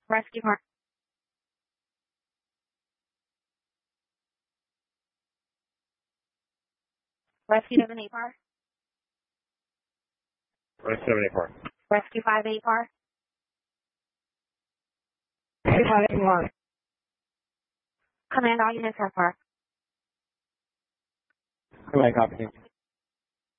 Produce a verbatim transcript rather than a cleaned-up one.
Rescue Park. Rescue seven eight par. Rescue seven eight par. Rescue five eight par. Rescue five eight par. Command all units have par. Command copy.